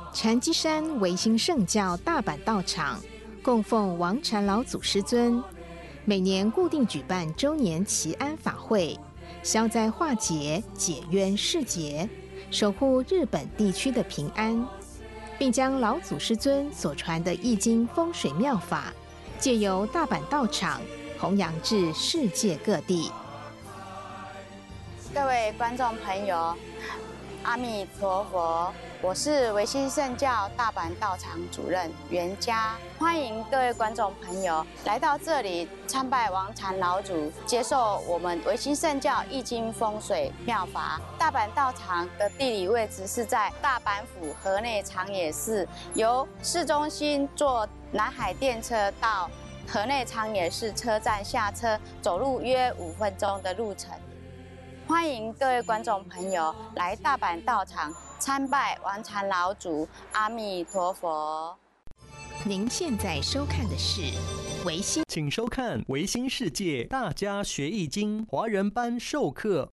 禅机山维新圣教大阪道场供奉王禅老祖师尊，每年固定举办周年祈安法会，消灾化解、解冤释结，守护日本地区的平安，并将老祖师尊所传的易经风水妙法，借由大阪道场弘扬至世界各地。 各位观众朋友，阿弥陀佛，我是维新圣教大阪道场主任袁嘉，欢迎各位观众朋友来到这里参拜王禅老祖，接受我们维新圣教易经风水妙法。大阪道场的地理位置是在大阪府河内长野市，由市中心坐南海电车到河内长野市车站下车，走路约5分钟的路程。欢迎各位观众朋友来大阪道场参拜王禅老祖，阿弥陀佛。 您现在收看的是维新， 请收看维新世界大家学易经华人班授课。